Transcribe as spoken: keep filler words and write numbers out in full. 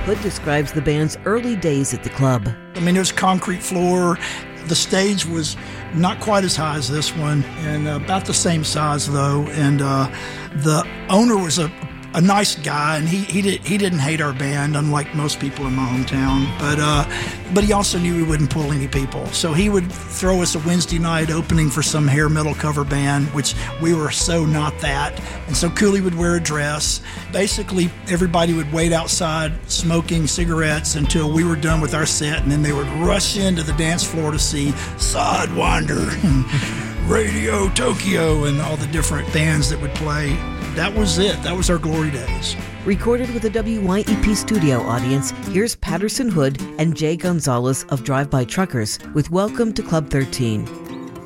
Hood describes the band's early days at the club. I mean, there's concrete floor. The stage was not quite as high as this one, and uh, about the same size, though. And uh, the owner was a a nice guy, and he he, did, he didn't hate our band, unlike most people in my hometown. But uh, but he also knew we wouldn't pull any people. So he would throw us a Wednesday night opening for some hair metal cover band, which we were so not that. And so Cooley would wear a dress. Basically, everybody would wait outside smoking cigarettes until we were done with our set, and then they would rush into the dance floor to see Sidewinder and Radio Tokyo and all the different bands that would play. That was it. That was our glory days. Recorded with a W Y E P studio audience, here's Patterson Hood and Jay Gonzalez of Drive By Truckers with Welcome to Club thirteen.